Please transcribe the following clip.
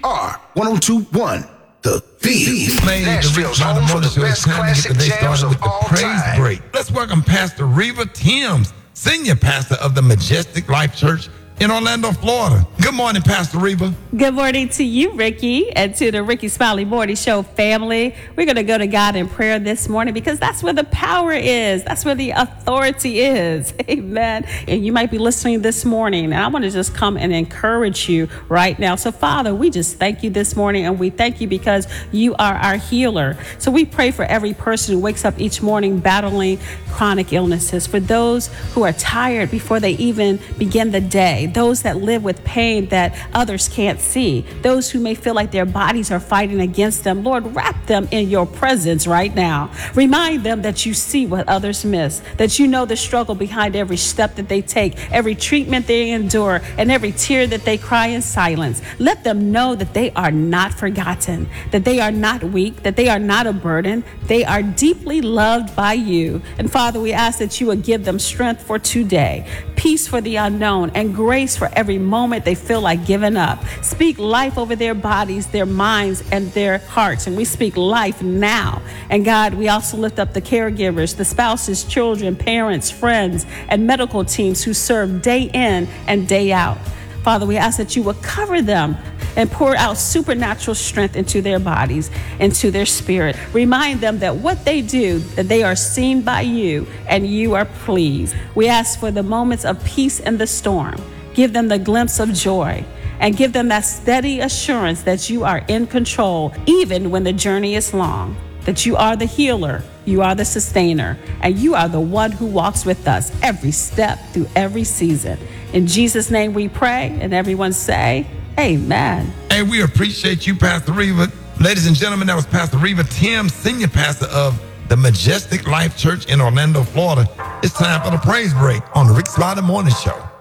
KHR 1021, The Beat. Nashville's home for the best classic jams of all time. Break. Let's welcome Pastor Reva Timms, Senior Pastor of the Majestic Life Church in Orlando, Florida. Good morning, Pastor Reva. Good morning to you, Ricky, and to the Ricky Smiley Morning Show family. We're going to go to God in prayer this morning because that's where the power is. That's where the authority is. Amen. And you might be listening this morning, and I want to just come and encourage you right now. So, Father, we just thank you this morning, and we thank you because you are our healer. So we pray for every person who wakes up each morning battling chronic illnesses, for those who are tired before they even begin the day, those that live with pain that others can't see, those who may feel like their bodies are fighting against them. Lord, wrap them in your presence right now. Remind them that you see what others miss, that you know the struggle behind every step that they take, every treatment they endure, and every tear that they cry in silence. Let them know that they are not forgotten, that they are not weak, that they are not a burden. They are deeply loved by you. And Father, we ask that you would give them strength for today, peace for the unknown, and grace for every moment they feel like giving up. Speak life over their bodies, their minds, and their hearts. And we speak life now. And God, we also lift up the caregivers, the spouses, children, parents, friends, and medical teams who serve day in and day out. Father, we ask that you will cover them and pour out supernatural strength into their bodies, into their spirit. Remind them that what they do, that they are seen by you and you are pleased. We ask for the moments of peace in the storm. Give them the glimpse of joy and give them that steady assurance that you are in control, even when the journey is long, that you are the healer, you are the sustainer, and you are the one who walks with us every step through every season. In Jesus' name we pray, and everyone say, amen. Hey, we appreciate you, Pastor Reva. Ladies and gentlemen, that was Pastor Reva Timms, Senior Pastor of the Majestic Life Church in Orlando, Florida. It's time for the praise break on the Rick Smiley Morning Show.